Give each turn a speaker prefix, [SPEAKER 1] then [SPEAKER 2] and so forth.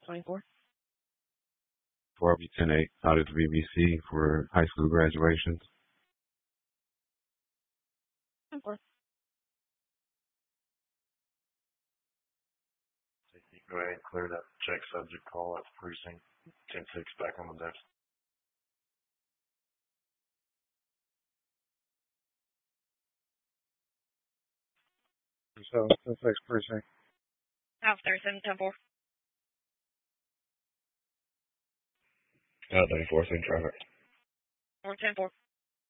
[SPEAKER 1] 24.
[SPEAKER 2] 4B108 out of the BBC for high school graduations.
[SPEAKER 1] 4.
[SPEAKER 3] Go ahead and clear that check subject call at precinct 10-6 back on the desk.
[SPEAKER 4] So, 10-6 precinct.
[SPEAKER 1] House 37-10-4.
[SPEAKER 3] 94th in traffic.
[SPEAKER 1] 4-10-4.